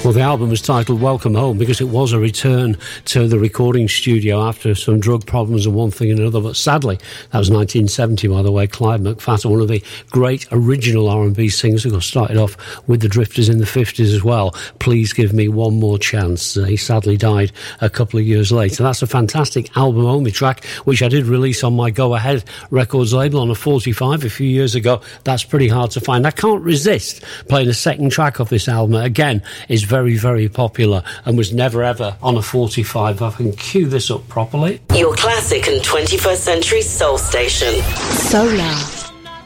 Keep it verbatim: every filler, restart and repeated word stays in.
Well, the album was titled Welcome Home because it was a return to the recording studio after some drug problems and one thing and another. But sadly, that was nineteen seventy, by the way. Clyde McPhatter, one of the great original R and B singers, who started off with the Drifters in the fifties as well. Please give me one more chance. Uh, he sadly died a couple of years later. That's a fantastic album-only track, which I did release on my Go Ahead Records label on a forty-five a few years ago. That's pretty hard to find. I can't resist playing a second track of this album. Again, is very, very popular and was never ever on a forty-five. I can cue this up properly. Your classic and twenty-first century soul station. Solar.